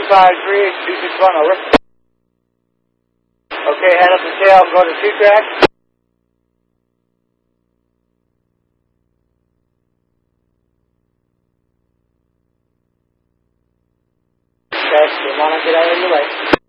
253, 261, over. Okay, head up the tail, go to 2 track. Okay, you want to get out of your way.